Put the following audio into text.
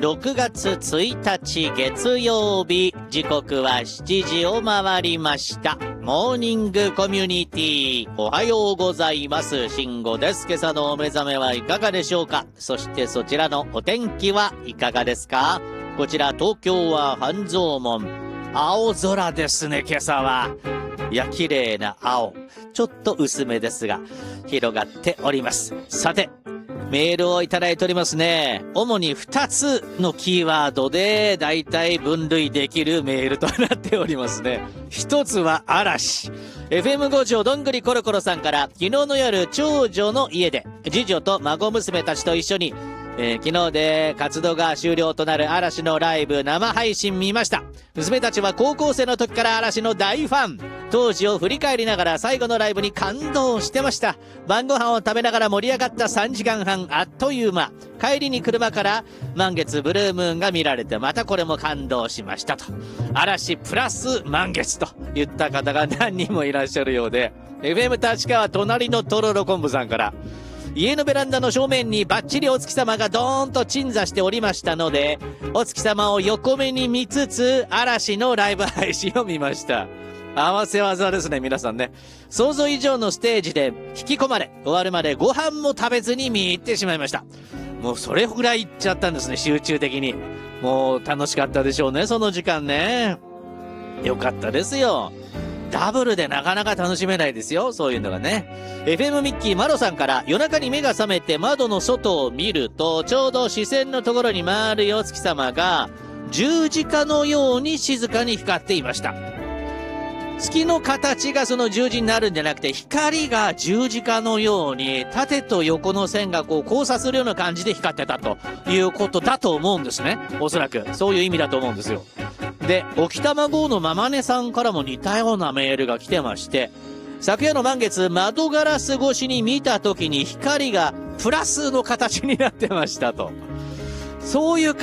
6月1日月曜日、時刻は7時を回りました。モーニングコミュニティ、おはようございます。慎吾です。今朝のお目覚めはいかがでしょうか。そしてそちらのお天気はいかがですか。こちら東京は半蔵門、青空ですね。今朝はいや、綺麗な青、ちょっと薄めですが広がっております。さて、メールをいただいておりますね。主に2つのキーワードでだいたい分類できるメールとなっておりますね。一つは嵐。FM5 条どんぐりコロコロさんから、昨日の夜長女の家で次女と孫娘たちと一緒に昨日で活動が終了となる嵐のライブ生配信見ました。娘たちは高校生の時から嵐の大ファン。当時を振り返りながら最後のライブに感動してました。晩ご飯を食べながら盛り上がった3時間半、あっという間。帰りに車から満月ブルームーンが見られて、またこれも感動しましたと。嵐プラス満月と言った方が何人もいらっしゃるようで、 FM 立川隣のとろろ昆布さんから、家のベランダの正面にバッチリお月様がドーンと鎮座しておりましたので、お月様を横目に見つつ嵐のライブ配信を見ました。合わせ技ですね、皆さんね。想像以上のステージで引き込まれ、終わるまでご飯も食べずに見入ってしまいました。もうそれぐらいいっちゃったんですね、集中的に。もう楽しかったでしょうね、その時間ね。よかったですよ。ダブルでなかなか楽しめないですよ、そういうのがね。FM ミッキーマロさんから、夜中に目が覚めて窓の外を見ると、ちょうど視線のところに丸いお月様が十字架のように静かに光っていました。月の形がその十字になるんじゃなくて、光が十字架のように縦と横の線がこう交差するような感じで光ってたということだと思うんですね。おそらくそういう意味だと思うんですよ。で、沖玉号のママネさんからも似たようなメールが来てまして、昨夜の満月、窓ガラス越しに見た時に光がプラスの形になってましたと。そういう